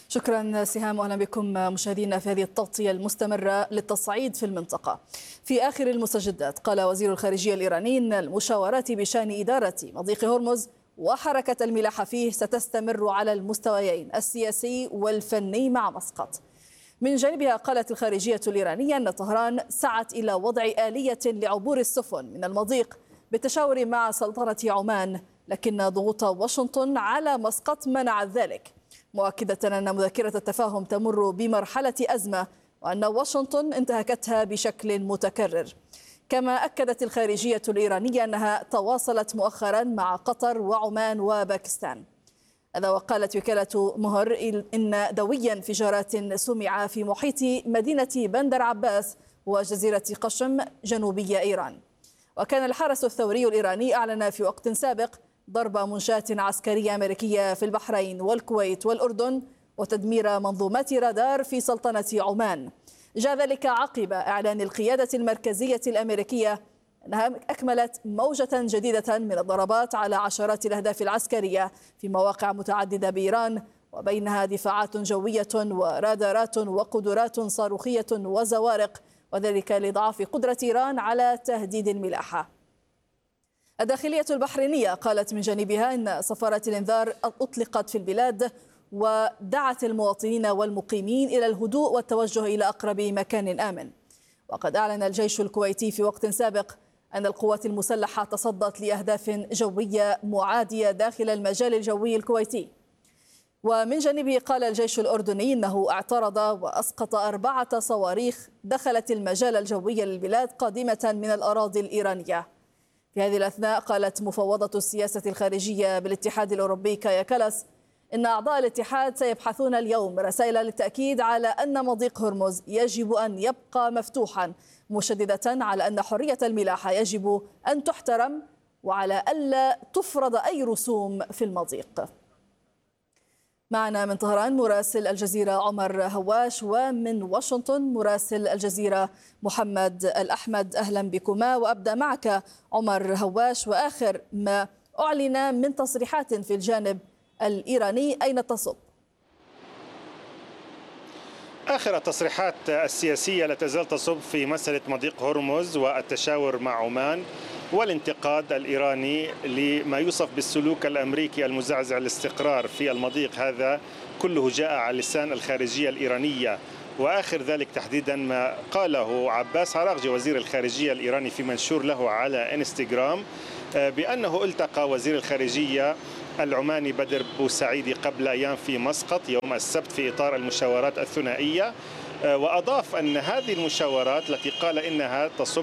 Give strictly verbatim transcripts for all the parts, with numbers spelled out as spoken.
شكرا سهام، واهلا بكم مشاهدينا في هذه التغطية المستمرة للتصعيد في المنطقة. في آخر المستجدات قال وزير الخارجية الإيراني أن المشاورات بشأن إدارة مضيق هرمز وحركة الملاحة فيه ستستمر على المستويين السياسي والفني مع مسقط. من جانبها قالت الخارجية الإيرانية أن طهران سعت إلى وضع آلية لعبور السفن من المضيق بالتشاور مع سلطنة عمان، لكن ضغوط واشنطن على مسقط منعت ذلك، مؤكدة أن مذكرة التفاهم تمر بمرحلة أزمة وأن واشنطن انتهكتها بشكل متكرر. كما أكدت الخارجية الإيرانية أنها تواصلت مؤخرا مع قطر وعمان وباكستان. هذا وقالت وكالة مهر إن دوي انفجارات سمع في محيط مدينة بندر عباس وجزيرة قشم جنوبي إيران. وكان الحرس الثوري الإيراني أعلن في وقت سابق ضرب منشآت عسكرية أمريكية في البحرين والكويت والأردن وتدمير منظومات رادار في سلطنة عمان. جاء ذلك عقب إعلان القيادة المركزية الأمريكية أنها أكملت موجة جديدة من الضربات على عشرات الأهداف العسكرية في مواقع متعددة بإيران، وبينها دفاعات جوية ورادارات وقدرات صاروخية وزوارق، وذلك لضعف قدرة إيران على تهديد الملاحة. الداخلية البحرينية قالت من جانبها أن صفارات الإنذار أطلقت في البلاد ودعت المواطنين والمقيمين إلى الهدوء والتوجه إلى أقرب مكان آمن. وقد أعلن الجيش الكويتي في وقت سابق أن القوات المسلحة تصدت لأهداف جوية معادية داخل المجال الجوي الكويتي. ومن جانبه قال الجيش الأردني أنه اعترض وأسقط أربعة صواريخ دخلت المجال الجوي للبلاد قادمة من الأراضي الإيرانية. في هذه الأثناء قالت مفوضة السياسة الخارجية بالاتحاد الأوروبي كايا كالاس إن أعضاء الاتحاد سيبحثون اليوم رسائل للتأكيد على أن مضيق هرمز يجب أن يبقى مفتوحا، مشددة على أن حرية الملاحة يجب أن تحترم وعلى ألا تفرض أي رسوم في المضيق. معنا من طهران مراسل الجزيرة عمر هواش، ومن واشنطن مراسل الجزيرة محمد الأحمد. أهلا بكما، وأبدأ معك عمر هواش، وآخر ما أعلن من تصريحات في الجانب الإيراني أين تصب؟ آخر التصريحات السياسية لا تزال تصب في مسألة مضيق هرمز والتشاور مع عمان والانتقاد الإيراني لما يوصف بالسلوك الأمريكي المزعزع للاستقرار في المضيق. هذا كله جاء على لسان الخارجية الإيرانية، وآخر ذلك تحديدا ما قاله عباس عراقجي وزير الخارجية الإيراني في منشور له على انستغرام بأنه التقى وزير الخارجية العماني بدر بوسعيدي قبل أيام في مسقط يوم السبت في إطار المشاورات الثنائية، وأضاف أن هذه المشاورات التي قال إنها تصب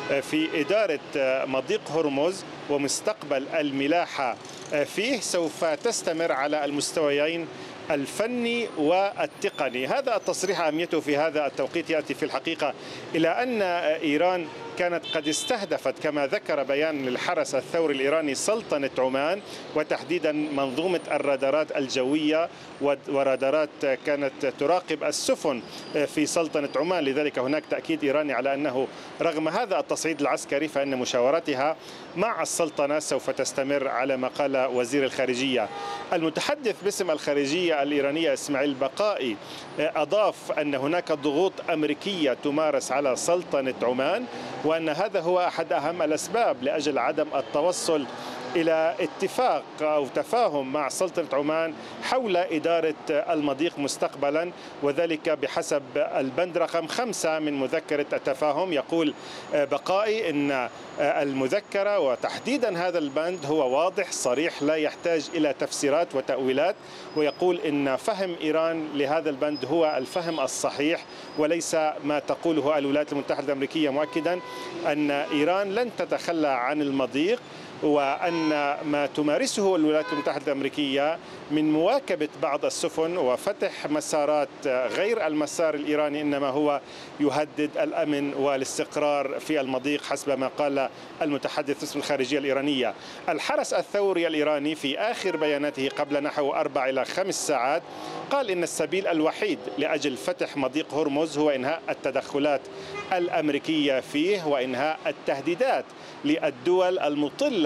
في إدارة مضيق هرمز ومستقبل الملاحة فيه سوف تستمر على المستويين الفني والتقني. هذا التصريح أهميته في هذا التوقيت يأتي في الحقيقة إلى أن إيران كانت قد استهدفت كما ذكر بيان للحرس الثوري الإيراني سلطنة عمان، وتحديدا منظومة الرادارات الجوية ورادارات كانت تراقب السفن في سلطنة عمان. لذلك هناك تأكيد إيراني على أنه رغم هذا التصعيد العسكري فإن مشاوراتها مع السلطنة سوف تستمر على ما قال وزير الخارجية. المتحدث باسم الخارجية الإيرانية إسماعيل بقائي أضاف أن هناك ضغوط أمريكية تمارس على سلطنة عمان، وأن هذا هو أحد أهم الأسباب لأجل عدم التوصل إلى اتفاق أو تفاهم مع سلطنة عمان حول إدارة المضيق مستقبلا، وذلك بحسب البند رقم خمسة من مذكرة التفاهم. يقول بقائي أن المذكرة وتحديدا هذا البند هو واضح صريح لا يحتاج إلى تفسيرات وتأويلات، ويقول إن فهم إيران لهذا البند هو الفهم الصحيح وليس ما تقوله الولايات المتحدة الأمريكية، مؤكدا أن إيران لن تتخلى عن المضيق، وأن ما تمارسه الولايات المتحدة الأمريكية من مواكبة بعض السفن وفتح مسارات غير المسار الإيراني إنما هو يهدد الأمن والاستقرار في المضيق حسب ما قال المتحدث باسم الخارجية الإيرانية. الحرس الثوري الإيراني في آخر بياناته قبل نحو أربع إلى خمس ساعات قال إن السبيل الوحيد لأجل فتح مضيق هرمز هو إنهاء التدخلات الأمريكية فيه وإنهاء التهديدات للدول المطلة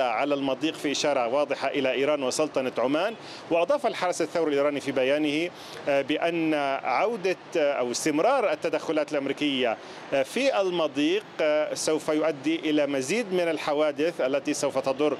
على المضيق في إشارة واضحة إلى إيران وسلطنة عمان. وأضاف الحرس الثوري الإيراني في بيانه بأن عودة أو استمرار التدخلات الأمريكية في المضيق سوف يؤدي إلى مزيد من الحوادث التي سوف تضر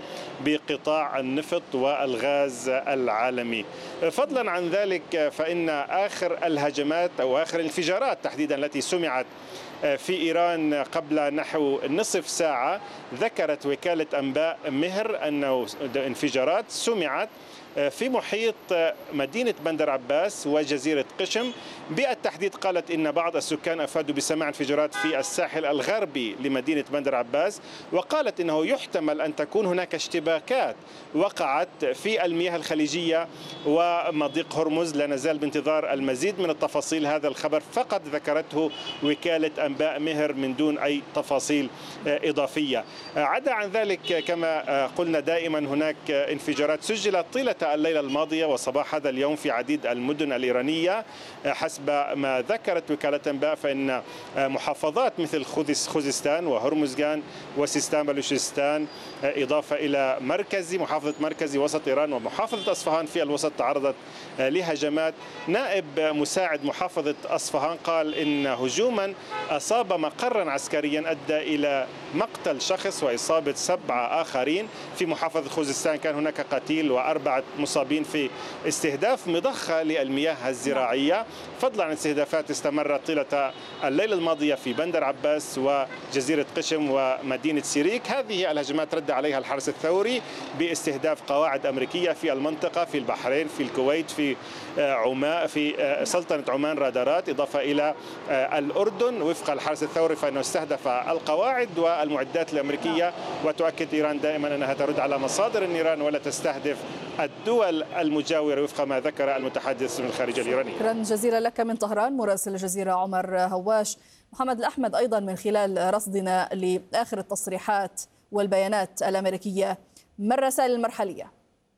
بقطاع النفط والغاز العالمي. فضلا عن ذلك فإن آخر الهجمات أو آخر الانفجارات تحديدا التي سمعت في إيران قبل نحو نصف ساعة، ذكرت وكالة أنباء مهر أنه انفجارات سمعت في محيط مدينة بندر عباس وجزيرة قشم. بالتحديد قالت إن بعض السكان أفادوا بسماع انفجارات في الساحل الغربي لمدينة بندر عباس، وقالت إنه يحتمل أن تكون هناك اشتباكات وقعت في المياه الخليجية ومضيق هرمز. لا نزال بانتظار المزيد من التفاصيل. هذا الخبر فقط ذكرته وكالة أنباء مهر من دون أي تفاصيل إضافية. عدا عن ذلك كما قلنا دائما هناك انفجارات سجلت طيلة الليلة الماضية وصباح هذا اليوم في عديد المدن الإيرانية. حسب ما ذكرت وكالة أنباء فإن محافظات مثل خوزستان وهرمزغان وسيستان بلوشستان إضافة إلى مركزي محافظة مركزي وسط إيران ومحافظة أصفهان في الوسط تعرضت لهجمات. نائب مساعد محافظة أصفهان قال إن هجوما أصاب مقرا عسكريا أدى إلى مقتل شخص وإصابة سبعة آخرين. في محافظة خوزستان كان هناك قتيل وأربعة مصابين في استهداف مضخة للمياه الزراعية، فضلا عن استهدافات استمرت طيلة الليلة الماضية في بندر عباس وجزيرة قشم ومدينة سيريك. هذه الهجمات رد عليها الحرس الثوري باستهداف قواعد أمريكية في المنطقة، في البحرين، في الكويت، في عمان، في سلطنة عمان رادارات، إضافة إلى الأردن. وفق الحرس الثوري فإنه استهدف القواعد والمعدات الأمريكية. وتؤكد إيران دائما أنها ترد على مصادر النيران ولا تستهدف الدول المجاورة وفق ما ذكر المتحدث من الخارجية الإيرانية. شكرا جزيلا لك من طهران مراسل الجزيرة عمر هواش. محمد الأحمد، أيضا من خلال رصدنا لآخر التصريحات والبيانات الأمريكية، ما الرسائل المرحلية؟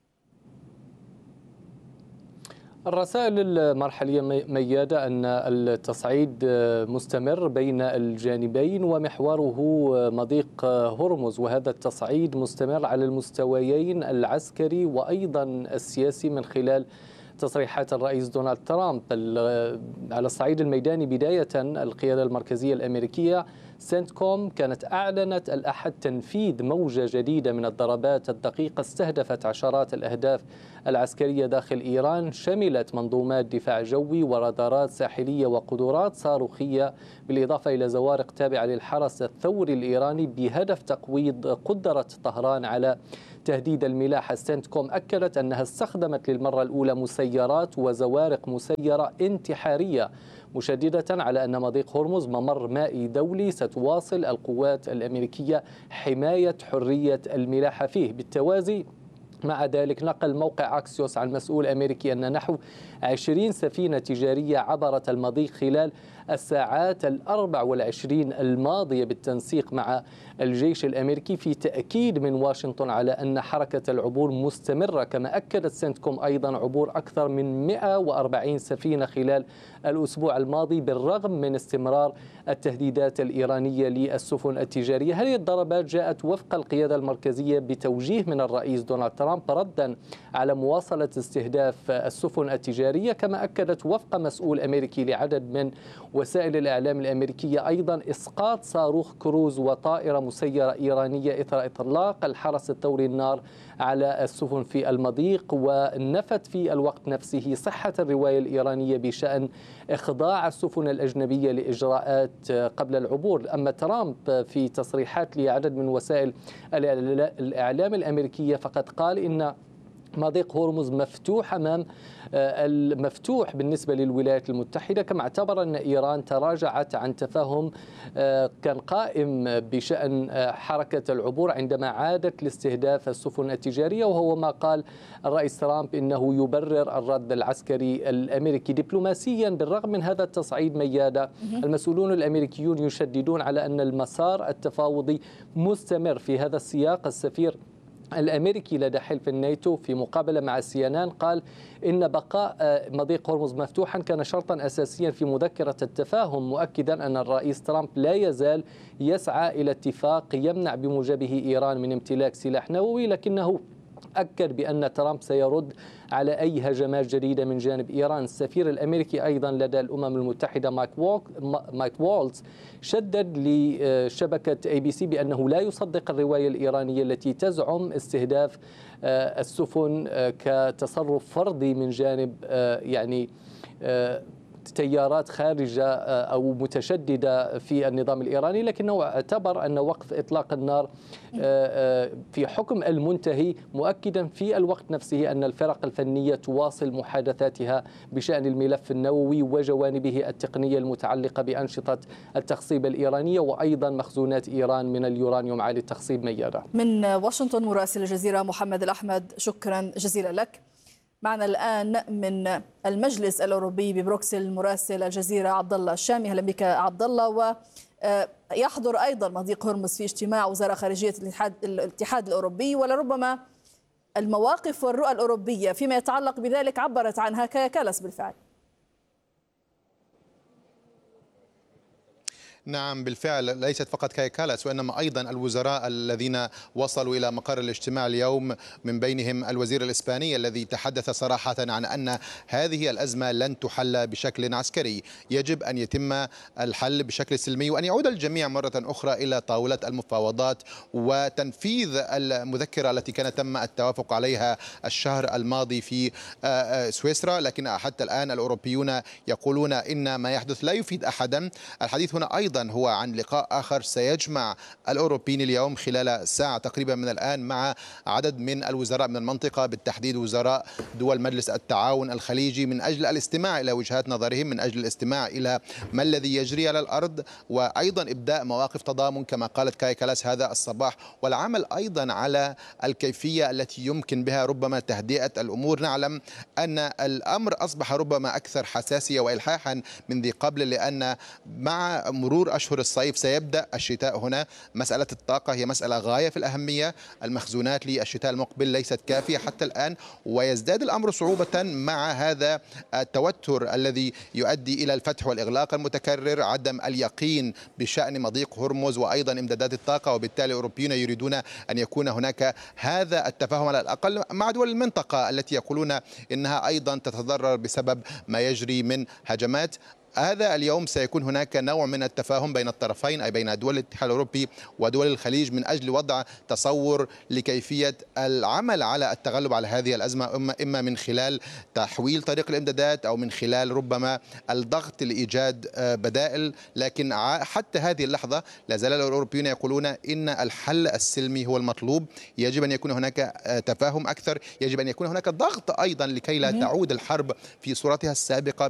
الرسائل المرحلية ميادة أن التصعيد مستمر بين الجانبين ومحوره مضيق هرمز، وهذا التصعيد مستمر على المستويين العسكري وأيضا السياسي من خلال تصريحات الرئيس دونالد ترامب. على الصعيد الميداني بداية القيادة المركزية الأمريكية سنتكوم كانت أعلنت الأحد تنفيذ موجة جديدة من الضربات الدقيقة استهدفت عشرات الأهداف العسكرية داخل إيران، شملت منظومات دفاع جوي ورادارات ساحلية وقدرات صاروخية، بالإضافة إلى زوارق تابعة للحرس الثوري الإيراني بهدف تقويض قدرة طهران على تهديد الملاحة. سنتكوم أكدت أنها استخدمت للمرة الأولى مسيرات وزوارق مسيرة انتحارية، مشددة على أن مضيق هرمز ممر مائي دولي ستواصل القوات الأمريكية حماية حرية الملاحة فيه. بالتوازي مع ذلك نقل موقع أكسيوس عن مسؤول أمريكي أن نحو عشرين سفينة تجارية عبرت المضيق خلال الساعات الأربع والعشرين الماضية بالتنسيق مع الجيش الأمريكي، في تأكيد من واشنطن على أن حركة العبور مستمرة. كما أكدت سنتكوم أيضا عبور أكثر من مئة وأربعين سفينة خلال الأسبوع الماضي بالرغم من استمرار التهديدات الإيرانية للسفن التجارية. هذه الضربات جاءت وفق القيادة المركزية بتوجيه من الرئيس دونالد ترامب ردا على مواصلة استهداف السفن التجارية. كما أكدت وفق مسؤول أمريكي لعدد من وسائل الإعلام الأمريكية أيضا إسقاط صاروخ كروز وطائرة مسيرة إيرانية إثر إطلاق الحرس الثوري النار على السفن في المضيق، ونفت في الوقت نفسه صحة الرواية الإيرانية بشأن إخضاع السفن الأجنبية لإجراءات قبل العبور. أما ترامب في تصريحات لعدد من وسائل الإعلام الأمريكية فقد قال إن مضيق هرمز مفتوح أمام المفتوح بالنسبة للولايات المتحدة، كما اعتبر أن إيران تراجعت عن تفاهم كان قائم بشأن حركة العبور عندما عادت لاستهداف السفن التجارية، وهو ما قال الرئيس ترامب إنه يبرر الرد العسكري الأمريكي. دبلوماسيا بالرغم من هذا التصعيد ميادة، المسؤولون الأمريكيون يشددون على أن المسار التفاوضي مستمر. في هذا السياق السفير الأمريكي لدى حلف الناتو في مقابلة مع السي إن إن قال إن بقاء مضيق هرمز مفتوحا كان شرطا أساسيا في مذكرة التفاهم، مؤكدا أن الرئيس ترامب لا يزال يسعى إلى اتفاق يمنع بموجبه إيران من امتلاك سلاح نووي، لكنه أكد بأن ترامب سيرد على أي هجمات جديدة من جانب إيران. السفير الأمريكي أيضا لدى الأمم المتحدة مايك, مايك والتز شدد لشبكة أي بي سي بأنه لا يصدق الرواية الإيرانية التي تزعم استهداف السفن كتصرف فردي من جانب يعني تيارات خارجة أو متشددة في النظام الإيراني، لكنه اعتبر أن وقف إطلاق النار في حكم المنتهي، مؤكدا في الوقت نفسه أن الفرق الفنية تواصل محادثاتها بشأن الملف النووي وجوانبه التقنية المتعلقة بأنشطة التخصيب الإيرانية وأيضا مخزونات إيران من اليورانيوم عالي التخصيب. ميادة من واشنطن مراسل الجزيرة محمد الأحمد، شكرا جزيلا لك. معنا الآن من المجلس الأوروبي ببروكسل مراسل الجزيرة عبد الله الشامي. أهلا بك عبد الله. ويحضر أيضا مضيق هرمز في اجتماع وزراء خارجية الاتحاد, الاتحاد الأوروبي، ولربما المواقف والرؤى الأوروبية فيما يتعلق بذلك عبرت عنها كايا كالاس بالفعل. نعم بالفعل، ليست فقط كايا كالاس وإنما أيضا الوزراء الذين وصلوا إلى مقر الاجتماع اليوم، من بينهم الوزير الإسباني الذي تحدث صراحة عن أن هذه الأزمة لن تحل بشكل عسكري، يجب أن يتم الحل بشكل سلمي، وأن يعود الجميع مرة أخرى إلى طاولة المفاوضات وتنفيذ المذكرة التي كان تم التوافق عليها الشهر الماضي في سويسرا. لكن حتى الآن الأوروبيون يقولون إن ما يحدث لا يفيد أحدا. الحديث هنا أيضا هو عن لقاء آخر سيجمع الأوروبيين اليوم خلال ساعة تقريبا من الآن مع عدد من الوزراء من المنطقة، بالتحديد وزراء دول مجلس التعاون الخليجي، من أجل الاستماع إلى وجهات نظرهم، من أجل الاستماع إلى ما الذي يجري على الأرض، وأيضا إبداء مواقف تضامن كما قالت كايا كالاس هذا الصباح، والعمل أيضا على الكيفية التي يمكن بها ربما تهدئة الأمور. نعلم أن الأمر أصبح ربما أكثر حساسية وإلحاحا من ذي قبل، لأن مع مرور أشهر الصيف سيبدأ الشتاء هنا. مسألة الطاقة هي مسألة غاية في الأهمية، المخزونات للشتاء المقبل ليست كافية حتى الآن، ويزداد الأمر صعوبة مع هذا التوتر الذي يؤدي إلى الفتح والإغلاق المتكرر، عدم اليقين بشأن مضيق هرمز وأيضا إمدادات الطاقة، وبالتالي الأوروبيون يريدون أن يكون هناك هذا التفاهم على الأقل مع دول المنطقة التي يقولون إنها أيضا تتضرر بسبب ما يجري من هجمات. هذا اليوم سيكون هناك نوع من التفاهم بين الطرفين، أي بين دول الاتحاد الأوروبي ودول الخليج، من أجل وضع تصور لكيفية العمل على التغلب على هذه الأزمة، إما من خلال تحويل طريق الإمدادات أو من خلال ربما الضغط لإيجاد بدائل. لكن حتى هذه اللحظة لا زال الأوروبيون يقولون إن الحل السلمي هو المطلوب، يجب أن يكون هناك تفاهم أكثر، يجب أن يكون هناك ضغط أيضا لكي لا تعود الحرب في صورتها السابقة